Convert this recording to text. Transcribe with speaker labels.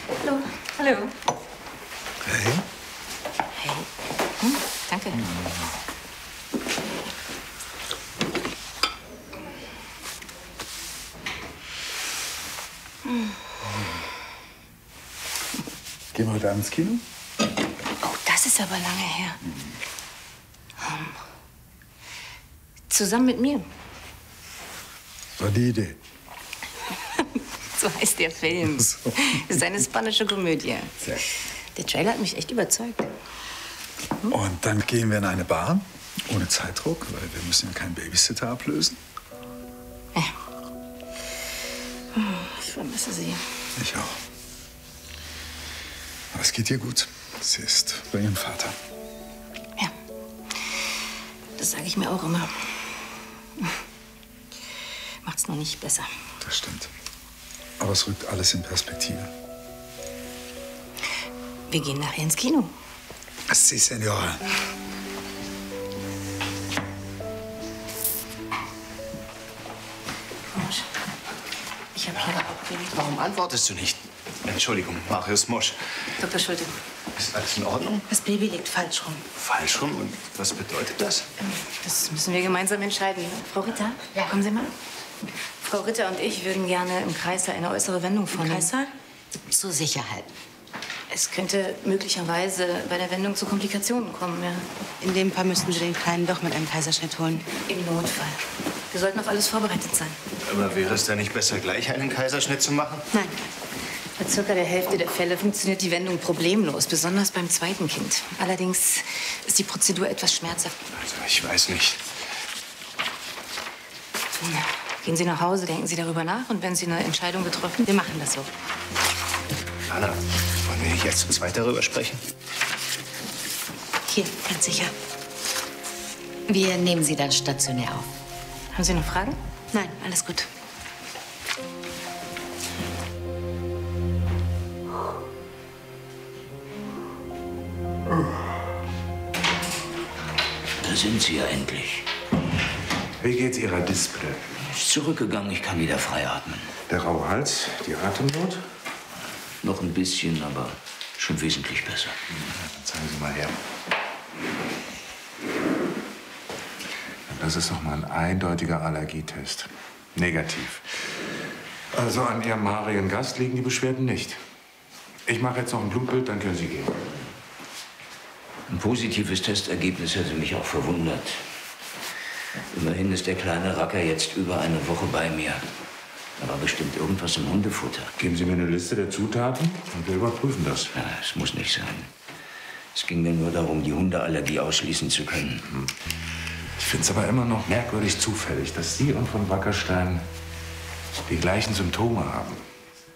Speaker 1: Hallo. Hallo.
Speaker 2: Hey.
Speaker 1: Hey. Danke.
Speaker 2: Gehen wir heute Abend ins Kino?
Speaker 1: Oh, das ist aber lange her. Zusammen mit mir.
Speaker 2: War die Idee.
Speaker 1: So heißt der Film.
Speaker 2: So.
Speaker 1: Das ist eine spanische Komödie.
Speaker 2: Sehr.
Speaker 1: Der Trailer hat mich echt überzeugt.
Speaker 2: Und dann gehen wir in eine Bar, ohne Zeitdruck, weil wir müssen ja keinen Babysitter ablösen.
Speaker 1: Ja. Ich vermisse sie.
Speaker 2: Ich auch. Aber es geht ihr gut. Sie ist bei ihrem Vater.
Speaker 1: Ja. Das sage ich mir auch immer. Macht's noch nicht besser.
Speaker 2: Das stimmt. Aber es rückt alles in Perspektive.
Speaker 1: Wir gehen nachher ins Kino.
Speaker 2: Si, Senora.
Speaker 1: Mosch, ich habe hier...
Speaker 3: Warum antwortest du nicht? Entschuldigung, Marius Mosch.
Speaker 1: Dr. Schulte,
Speaker 3: Ist alles in Ordnung?
Speaker 1: das Baby liegt falsch rum.
Speaker 3: Falsch rum? Und was bedeutet das?
Speaker 1: Das müssen wir gemeinsam entscheiden. Frau Ritter, ja. Kommen Sie mal. Frau Ritter und ich würden gerne im Kreißsaal eine äußere Wendung vornehmen.
Speaker 4: Kreißsaal? Zur Sicherheit.
Speaker 1: Es könnte möglicherweise bei der Wendung zu Komplikationen kommen, ja.
Speaker 4: In dem Fall müssten Sie den Kleinen doch mit einem Kaiserschnitt holen.
Speaker 1: Im Notfall. Wir sollten auf alles vorbereitet sein.
Speaker 3: Aber wäre es denn nicht besser, gleich einen Kaiserschnitt zu machen?
Speaker 4: Nein.
Speaker 1: Bei circa der Hälfte der Fälle funktioniert die Wendung problemlos, besonders beim zweiten Kind. Allerdings ist die Prozedur etwas schmerzhaft.
Speaker 3: Also, ich weiß nicht.
Speaker 1: Ja. Gehen Sie nach Hause, denken Sie darüber nach und wenn Sie eine Entscheidung getroffen...
Speaker 4: Wir machen das so.
Speaker 3: Anna, wollen wir nicht jetzt zu zweit darüber sprechen?
Speaker 4: Hier, ganz sicher. Wir nehmen Sie dann stationär auf.
Speaker 1: Haben Sie noch Fragen?
Speaker 4: Nein, alles gut.
Speaker 5: Da sind Sie ja endlich.
Speaker 6: Wie geht's Ihrer Display?
Speaker 5: Ist zurückgegangen, ich kann wieder frei atmen.
Speaker 6: Der raue Hals, die Atemnot?
Speaker 5: Noch ein bisschen, aber schon wesentlich besser.
Speaker 6: Dann zeigen Sie mal her. Das ist noch mal ein eindeutiger Allergietest. Negativ. Also an Ihrem haarigen Gast liegen die Beschwerden nicht. Ich mache jetzt noch ein Blutbild, dann können Sie gehen.
Speaker 5: Ein positives Testergebnis hätte mich auch verwundert. Immerhin ist der kleine Racker jetzt über eine Woche bei mir. Da war bestimmt irgendwas im Hundefutter.
Speaker 6: Geben Sie mir eine Liste der Zutaten und wir überprüfen das.
Speaker 5: Ja, es muss nicht sein. Es ging mir nur darum, die Hundeallergie ausschließen zu können.
Speaker 6: Ich finde es aber immer noch merkwürdig zufällig, dass Sie und von Wackerstein die gleichen Symptome haben.